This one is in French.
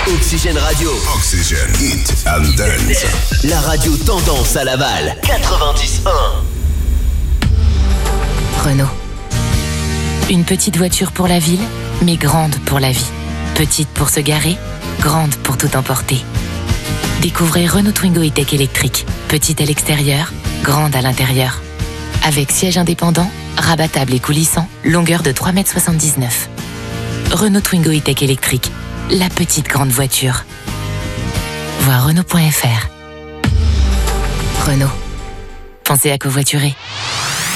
Oxygène Radio. Oxygène, Hit and Dance. La radio tendance à Laval. 91.1. Renault. Une petite voiture pour la ville, mais grande pour la vie. Petite pour se garer, grande pour tout emporter. Découvrez Renault Twingo E-Tech électrique. Petite à l'extérieur, grande à l'intérieur. Avec siège indépendant, rabattable et coulissant, longueur de 3,79 m. Renault Twingo E-Tech électrique. La petite grande voiture. Voir Renault.fr. Renault. Pensez à covoiturer.